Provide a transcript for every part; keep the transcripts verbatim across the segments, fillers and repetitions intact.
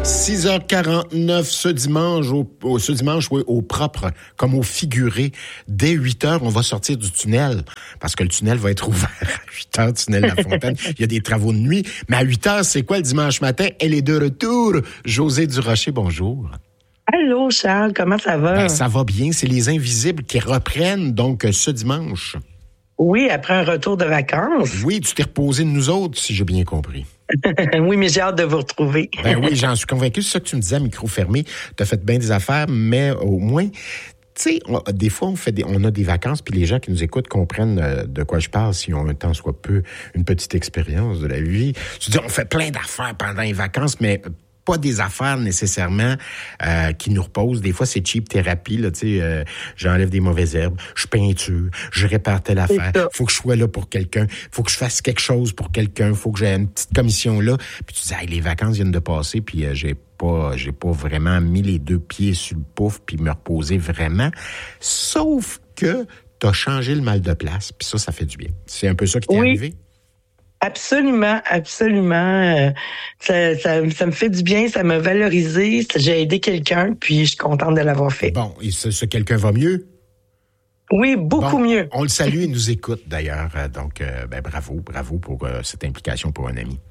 six heures quarante-neuf ce dimanche, au, au, ce dimanche, oui, au propre, comme au figuré. Dès huit heures, on va sortir du tunnel, parce que le tunnel va être ouvert à huit heures, tunnel La Fontaine. Il y a des travaux de nuit. Mais à huit heures, c'est quoi le dimanche matin? Elle est de retour. Josée Durocher, bonjour. Allô, Charles, comment ça va? Ben, ça va bien. C'est les Invisibles qui reprennent, donc, ce dimanche. Oui, après un retour de vacances. Oui, tu t'es reposé de nous autres, si j'ai bien compris. Oui, mais j'ai hâte de vous retrouver. Ben oui, j'en suis convaincu. C'est ça que tu me disais à micro fermé. Tu as fait bien des affaires, mais au moins, tu sais, des fois, on fait des, on a des vacances, puis les gens qui nous écoutent comprennent de quoi je parle, si on a un temps soit peu, une petite expérience de la vie. Tu dis, on fait plein d'affaires pendant les vacances, mais pas des affaires nécessairement euh, qui nous reposent. Des fois, c'est cheap thérapie, là, tu sais, euh, j'enlève des mauvaises herbes, je peinture, je répare telle affaire, faut que je sois là pour quelqu'un, faut que je fasse quelque chose pour quelqu'un, faut que j'ai une petite commission là. Puis tu dis, hey, les vacances viennent de passer, puis euh, j'ai pas, j'ai pas vraiment mis les deux pieds sur le pouf puis me reposer vraiment. Sauf que t'as changé le mal de place, puis ça, ça fait du bien. C'est un peu ça qui t'est oui. arrivé? Absolument, absolument. Euh, ça, ça, ça me fait du bien, ça m'a valorisé. J'ai aidé quelqu'un, puis je suis contente de l'avoir fait. Bon, et ce, ce quelqu'un va mieux? Oui, beaucoup bon, mieux. On le salue et nous écoute d'ailleurs. Donc, euh, ben, bravo, bravo pour euh, cette implication pour un ami.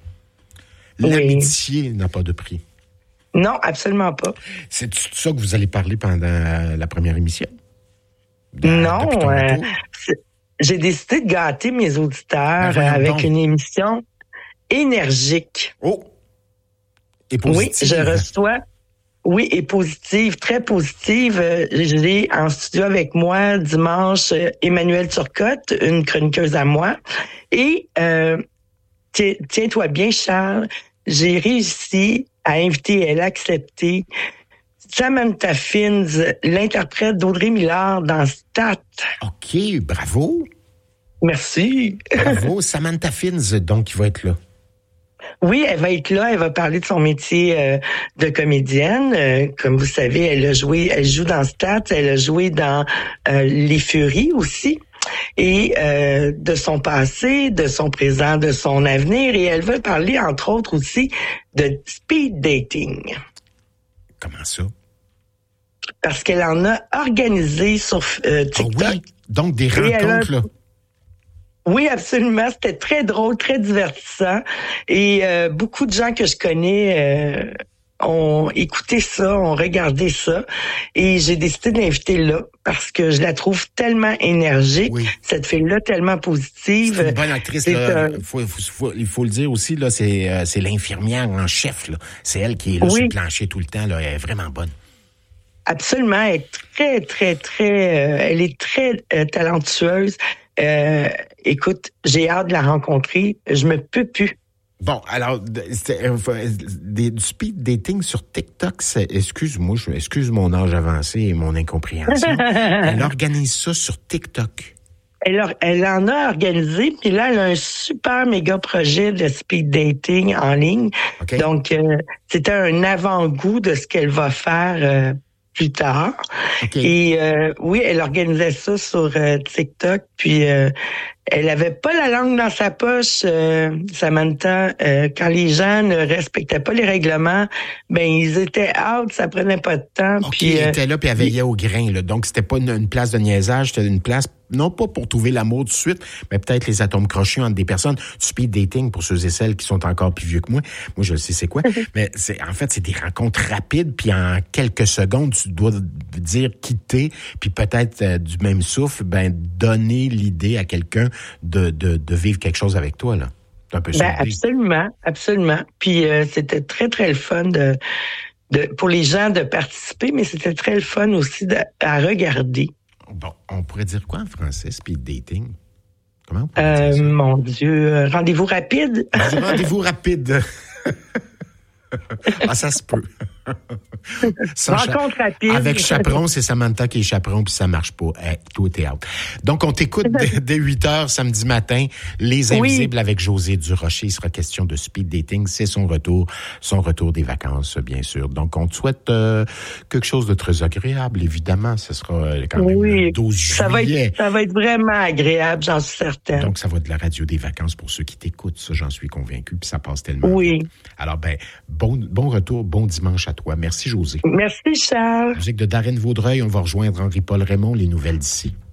L'amitié oui. n'a pas de prix. Non, absolument pas. C'est de ça que vous allez parler pendant euh, la première émission? De, non, euh, j'ai décidé de gâter mes auditeurs ben, avec donc. une émission énergique. Oh! Et positive. Oui, je reçois... Oui, et positive, très positive. J'ai en studio avec moi dimanche Emmanuelle Turcotte, une chroniqueuse à moi. Et euh, tiens-toi bien, Charles, j'ai réussi à inviter, elle a accepté Samantha Fins, l'interprète d'Audrey Millard dans Stat. OK, bravo. Merci. Bravo, Samantha Fins, donc, qui va être là. Oui, elle va être là, elle va parler de son métier euh, de comédienne. Euh, comme vous savez, elle a joué, elle joue dans Stats, elle a joué dans euh, Les Furies aussi. Et euh, de son passé, de son présent, de son avenir. Et elle va parler, entre autres, aussi de speed dating. Comment ça? Parce qu'elle en a organisé sur euh, TikTok. Ah oui? Donc des rencontres, là. Oui, absolument. C'était très drôle, très divertissant. Et euh, beaucoup de gens que je connais euh, ont écouté ça, ont regardé ça. Et j'ai décidé de l'inviter là parce que je la trouve tellement énergique. Oui. Cette fille-là, tellement positive. C'est une bonne actrice. Là. Un... Faut, faut, faut, il faut le dire aussi, là, c'est, euh, c'est l'infirmière en chef. Là. C'est elle qui est là oui. sur le plancher tout le temps. Là. Elle est vraiment bonne. Absolument. Elle est très, très, très... Euh, elle est très euh, talentueuse. Euh, écoute, j'ai hâte de la rencontrer. Je me peux plus. Bon, alors, des, du speed dating sur TikTok, c'est, excuse-moi, je, excuse mon âge avancé et mon incompréhension. Elle organise ça sur TikTok. Elle, a, elle en a organisé, puis là, elle a un super méga projet de speed dating en ligne. Okay. Donc, euh, c'était un avant-goût de ce qu'elle va faire euh, plus tard. Okay. Et euh, oui, elle organisait ça sur euh, TikTok, puis euh, elle avait pas la langue dans sa poche, euh, Samantha. Euh, quand les gens ne respectaient pas les règlements, ben ils étaient out, ça prenait pas de temps. OK, puis, elle euh, était là, puis elle veillait au grain. Là. Donc, c'était pas une, une place de niaisage, c'était une place, non pas pour trouver l'amour tout de suite, mais peut-être les atomes crochus entre des personnes. Speed dating, pour ceux et celles qui sont encore plus vieux que moi. Moi, je sais c'est quoi. Mais c'est en fait, c'est des rencontres rapides, puis en quelques secondes, tu dois dire quitter, puis peut-être euh, du même souffle, ben donner l'idée à quelqu'un de, de, de vivre quelque chose avec toi, là. C'est un peu ben, absolument, absolument. Puis euh, c'était très, très le fun de, de pour les gens de participer, mais c'était très le fun aussi de, à regarder. Bon, on pourrait dire quoi en français, speed dating? Comment on pourrait euh, dire ça? Mon Dieu, rendez-vous rapide? Rendez-vous rapide. Ah, ça se peut. Rencontre rapide. Avec chaperon, c'est Samantha qui est chaperon, puis ça marche pas. Hey, tout est out. Donc, on t'écoute dès, dès huit heures samedi matin. Les Invisibles oui. avec Josée Durocher. Il sera question de speed dating. C'est son retour, son retour des vacances, bien sûr. Donc, on te souhaite euh, quelque chose de très agréable, évidemment. Ce sera quand même oui. le douze juillet. Ça va être, ça va être vraiment agréable, j'en suis certaine. Donc, ça va être de la radio des vacances pour ceux qui t'écoutent. Ça, j'en suis convaincu. Puis ça passe tellement Oui. vite. Alors, ben, bon, bon retour, bon dimanche à toi. Merci, Josée. Merci, Charles. Musique de Darren Vaudreuil. On va rejoindre Henri-Paul Raymond, les nouvelles d'ici.